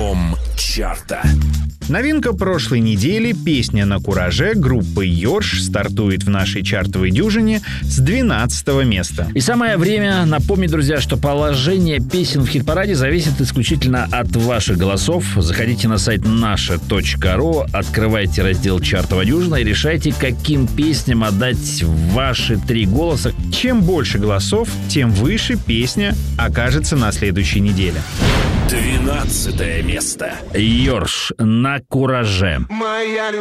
Дом чарта. Новинка прошлой недели, песня «На кураже» группы «Йорш» стартует в нашей чартовой дюжине с 12 места. И самое время напомнить, друзья, что положение песен в хит-параде зависит исключительно от ваших голосов. Заходите на сайт naша.ru, открывайте раздел «Чартовая дюжина» и решайте, каким песням отдать ваши 3 голоса. Чем больше голосов, тем выше песня окажется на следующей неделе. 12 место. «Йорш» «На кураже».